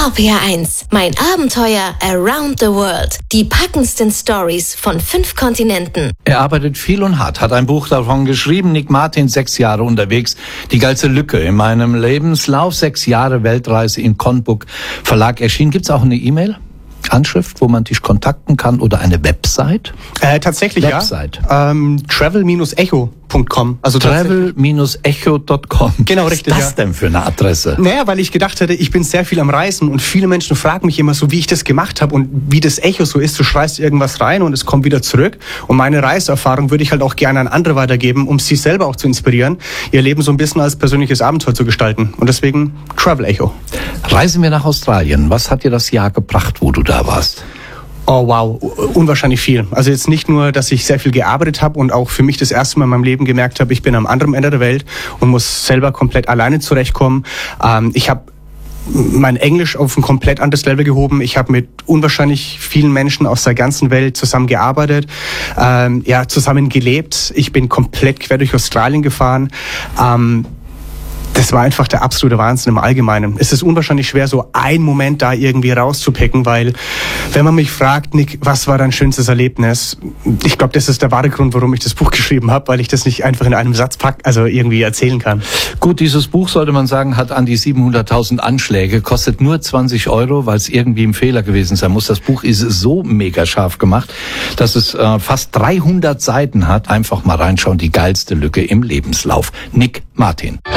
RPR1, mein Abenteuer around the world. Die packendsten Stories von 5 Kontinenten. Er arbeitet viel und hart, hat ein Buch davon geschrieben. Nick Martin, 6 Jahre unterwegs. Die geilste Lücke in meinem Lebenslauf. 6 Jahre Weltreise im Conbook Verlag erschienen. Gibt's auch eine E-Mail-Anschrift, wo man dich kontakten kann, oder eine Website? Tatsächlich, Website. Ja. Travel-echo.com. Also Travel-echo.com. Genau, richtig. Was ist das denn für eine Adresse? Naja, weil ich gedacht hätte, ich bin sehr viel am Reisen und viele Menschen fragen mich immer so, wie ich das gemacht habe und wie das Echo so ist. Du schreist irgendwas rein und es kommt wieder zurück. Und meine Reiseerfahrung würde ich halt auch gerne an andere weitergeben, um sie selber auch zu inspirieren, ihr Leben so ein bisschen als persönliches Abenteuer zu gestalten. Und deswegen Travel Echo. Reisen wir nach Australien. Was hat dir das Jahr gebracht, wo du da warst? Oh wow, unwahrscheinlich viel. Also jetzt nicht nur, dass ich sehr viel gearbeitet habe und auch für mich das erste Mal in meinem Leben gemerkt habe, ich bin am anderen Ende der Welt und muss selber komplett alleine zurechtkommen. Ich habe mein Englisch auf ein komplett anderes Level gehoben. Ich habe mit unwahrscheinlich vielen Menschen aus der ganzen Welt zusammen gearbeitet, zusammen gelebt. Ich bin komplett quer durch Australien gefahren. Das war einfach der absolute Wahnsinn im Allgemeinen. Es ist unwahrscheinlich schwer, so einen Moment da irgendwie rauszupicken, weil wenn man mich fragt, Nick, was war dein schönstes Erlebnis? Ich glaube, das ist der wahre Grund, warum ich das Buch geschrieben habe, weil ich das nicht einfach in einem Satz irgendwie erzählen kann. Gut, dieses Buch, sollte man sagen, hat an die 700.000 Anschläge, kostet nur 20 €, weil es irgendwie ein Fehler gewesen sein muss. Das Buch ist so mega scharf gemacht, dass es fast 300 Seiten hat. Einfach mal reinschauen, die geilste Lücke im Lebenslauf. Nick Martin.